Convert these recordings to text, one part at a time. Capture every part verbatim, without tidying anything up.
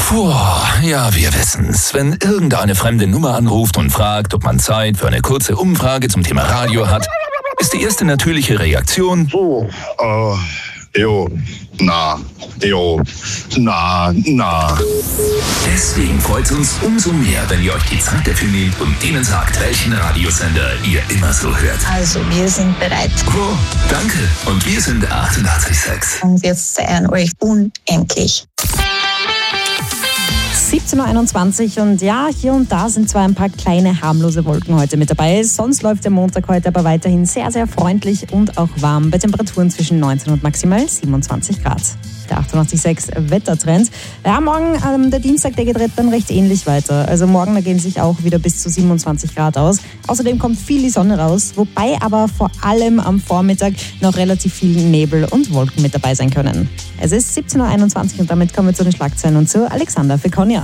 Puh, ja, wir wissen's. Wenn irgendeine fremde Nummer anruft und fragt, ob man Zeit für eine kurze Umfrage zum Thema Radio hat, ist die erste natürliche Reaktion: Oh, äh, jo, na, jo, na, na. Deswegen freut's uns umso mehr, wenn ihr euch die Zeit dafür nehmt und denen sagt, welchen Radiosender ihr immer so hört. Also, wir sind bereit. Oh, danke. Und wir sind achtundachtzig Komma sechs. Und wir feiern euch unendlich. siebzehn Uhr einundzwanzig und ja, hier und da sind zwar ein paar kleine harmlose Wolken heute mit dabei, sonst läuft der Montag heute aber weiterhin sehr, sehr freundlich und auch warm bei Temperaturen zwischen neunzehn und maximal siebenundzwanzig Grad. Der achtundachtzig Komma sechs Wettertrend. Ja, morgen, ähm, der Dienstag, der geht dann recht ähnlich weiter. Also morgen, da gehen sich auch wieder bis zu siebenundzwanzig Grad aus. Außerdem kommt viel die Sonne raus, wobei aber vor allem am Vormittag noch relativ viel Nebel und Wolken mit dabei sein können. Es ist siebzehn Uhr einundzwanzig und damit kommen wir zu den Schlagzeilen und zu Alexander Fekonia.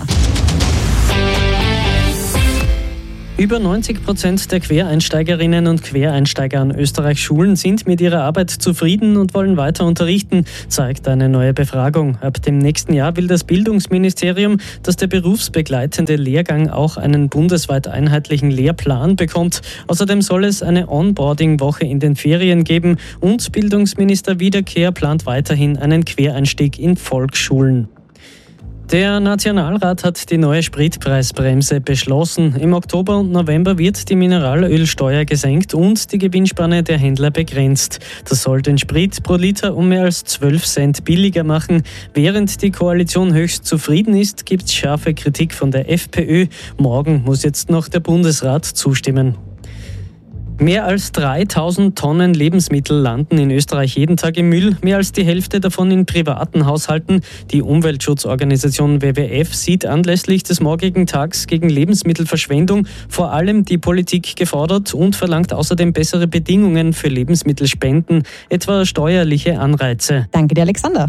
Über neunzig Prozent der Quereinsteigerinnen und Quereinsteiger an Österreichs Schulen sind mit ihrer Arbeit zufrieden und wollen weiter unterrichten, zeigt eine neue Befragung. Ab dem nächsten Jahr will das Bildungsministerium, dass der berufsbegleitende Lehrgang auch einen bundesweit einheitlichen Lehrplan bekommt. Außerdem soll es eine Onboarding-Woche in den Ferien geben und Bildungsminister Wiederkehr plant weiterhin einen Quereinstieg in Volksschulen. Der Nationalrat hat die neue Spritpreisbremse beschlossen. Im Oktober und November wird die Mineralölsteuer gesenkt und die Gewinnspanne der Händler begrenzt. Das soll den Sprit pro Liter um mehr als zwölf Cent billiger machen. Während die Koalition höchst zufrieden ist, gibt es scharfe Kritik von der FPÖ. Morgen muss jetzt noch der Bundesrat zustimmen. Mehr als dreitausend Tonnen Lebensmittel landen in Österreich jeden Tag im Müll, mehr als die Hälfte davon in privaten Haushalten. Die Umweltschutzorganisation W W F sieht anlässlich des morgigen Tags gegen Lebensmittelverschwendung vor allem die Politik gefordert und verlangt außerdem bessere Bedingungen für Lebensmittelspenden, etwa steuerliche Anreize. Danke dir, Alexander.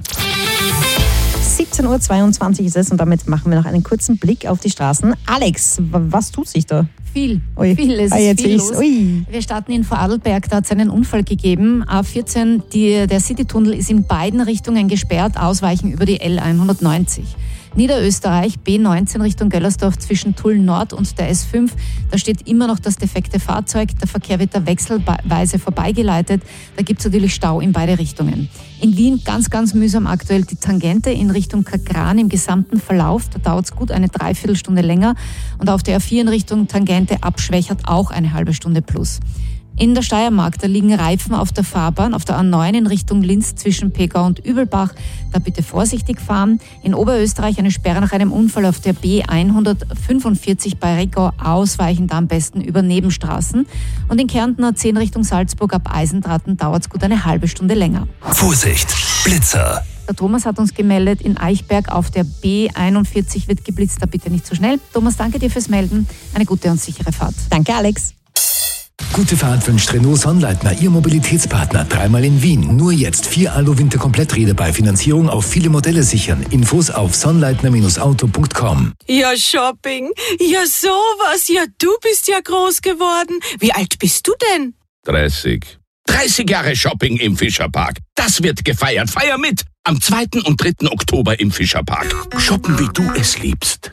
siebzehn Uhr zweiundzwanzig ist es und damit machen wir noch einen kurzen Blick auf die Straßen. Alex, was tut sich da? Viel, Ui. viel, es ah, ist jetzt viel ich's. los. Ui. Wir starten in Vorarlberg, da hat es einen Unfall gegeben. A vierzehn, die, der Citytunnel ist in beiden Richtungen gesperrt, ausweichen über die L hundertneunzig. Niederösterreich, B neunzehn Richtung Göllersdorf zwischen Tulln Nord und der S fünf. Da steht immer noch das defekte Fahrzeug. Der Verkehr wird da wechselweise vorbeigeleitet. Da gibt es natürlich Stau in beide Richtungen. In Wien ganz, ganz mühsam aktuell die Tangente in Richtung Kagran im gesamten Verlauf. Da dauert es gut eine Dreiviertelstunde länger. Und auf der A vier in Richtung Tangente abschwächert auch eine halbe Stunde plus. In der Steiermark, da liegen Reifen auf der Fahrbahn, auf der A neun in Richtung Linz zwischen Pegau und Übelbach. Da bitte vorsichtig fahren. In Oberösterreich eine Sperre nach einem Unfall auf der B hundertfünfundvierzig bei Rickau, ausweichen da am besten über Nebenstraßen. Und in Kärnten A zehn Richtung Salzburg ab Eisendratten dauert es gut eine halbe Stunde länger. Vorsicht, Blitzer! Der Thomas hat uns gemeldet, in Eichberg auf der B einundvierzig wird geblitzt, da bitte nicht so schnell. Thomas, danke dir fürs Melden. Eine gute und sichere Fahrt. Danke, Alex. Gute Fahrt wünscht Renault Sonnleitner, Ihr Mobilitätspartner. Dreimal in Wien. Nur jetzt vier Alu-Winter-Kompletträder bei Finanzierung auf viele Modelle sichern. Infos auf sonnleitner Auto punkt com. Ja, Shopping. Ja, sowas. Ja, du bist ja groß geworden. Wie alt bist du denn? dreißig. dreißig Jahre Shopping im Fischerpark. Das wird gefeiert. Feier mit! Am zweiten und dritten Oktober im Fischerpark. Shoppen, wie du es liebst.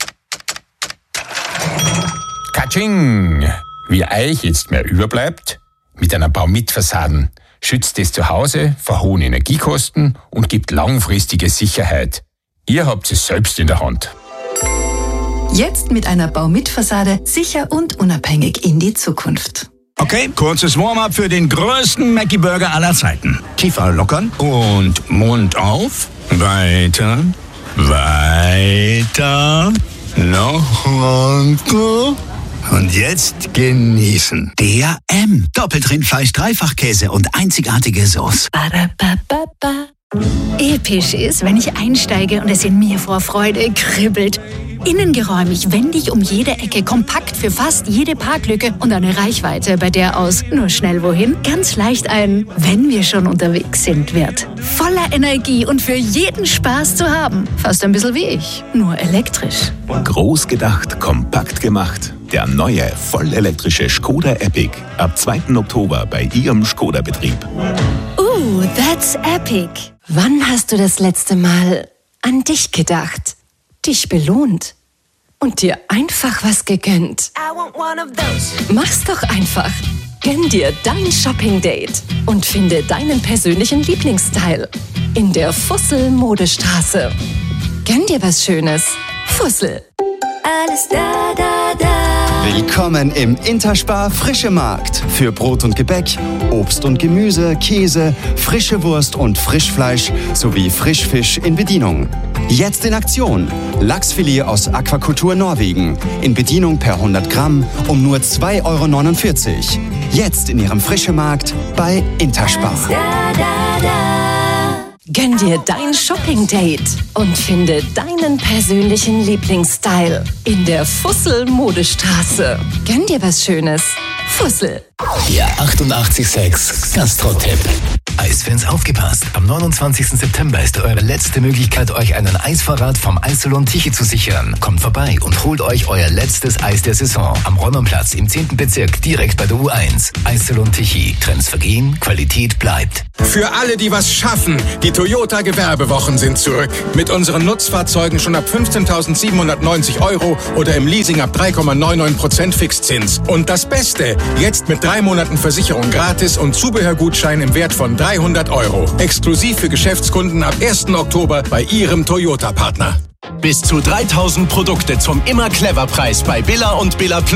Katsching! Wie euch jetzt mehr überbleibt, mit einer Baumitfassaden schützt es zu Hause vor hohen Energiekosten und gibt langfristige Sicherheit. Ihr habt es selbst in der Hand. Jetzt mit einer Baumitfassade sicher und unabhängig in die Zukunft. Okay, kurzes Warm-up für den größten Mackie-Burger aller Zeiten. Kiefer lockern und Mund auf. Weiter, weiter, noch runter. Und jetzt genießen. D A M. Doppelt Rindfleisch, Dreifachkäse und einzigartige Sauce. Episch ist, wenn ich einsteige und es in mir vor Freude kribbelt. Innengeräumig, wendig um jede Ecke, kompakt für fast jede Parklücke und eine Reichweite, bei der aus nur schnell wohin ganz leicht ein wenn wir schon unterwegs sind wird. Voller Energie und für jeden Spaß zu haben. Fast ein bisschen wie ich, nur elektrisch. Groß gedacht, kompakt gemacht. Der neue, vollelektrische Skoda Epic. Ab zweiten Oktober bei Ihrem Skoda-Betrieb. Uh, that's epic. Wann hast du das letzte Mal an dich gedacht? dich belohnt und dir einfach was gegönnt. Mach's doch einfach. Gönn dir dein Shopping-Date und finde deinen persönlichen Lieblingsstyle in der Fussel-Modestraße. Gönn dir was Schönes. Fussel. Alles da, da, da. Willkommen im Interspar Frische Markt. Für Brot und Gebäck, Obst und Gemüse, Käse, frische Wurst und Frischfleisch sowie Frischfisch in Bedienung. Jetzt in Aktion. Lachsfilet aus Aquakultur Norwegen. In Bedienung per hundert Gramm um nur zwei Euro neunundvierzig. Jetzt in Ihrem Frische Markt bei Interspar. Da, da, da. Gönn dir dein Shopping-Date und finde deinen persönlichen Lieblingsstyle in der Fussel-Modestraße. Gönn dir was Schönes. Fussel. Der achtundachtzig Komma sechs Gastro-Tipp. Eisfans aufgepasst! Am neunundzwanzigsten September ist eure letzte Möglichkeit, euch einen Eisvorrat vom Eissalon Tichy zu sichern. Kommt vorbei und holt euch euer letztes Eis der Saison. Am Räumerplatz im zehnten Bezirk, direkt bei der U eins. Eissalon Tichy. Trends vergehen, Qualität bleibt. Für alle, die was schaffen, die Toyota Gewerbewochen sind zurück. Mit unseren Nutzfahrzeugen schon ab fünfzehntausendsiebenhundertneunzig Euro oder im Leasing ab drei Komma neunundneunzig Prozent Fixzins. Und das Beste, jetzt mit drei Monaten Versicherung gratis und Zubehörgutschein im Wert von dreihundert Euro. Exklusiv für Geschäftskunden ab ersten Oktober bei Ihrem Toyota-Partner. Bis zu dreitausend Produkte zum Immer-Clever-Preis bei Billa und Billa Plus.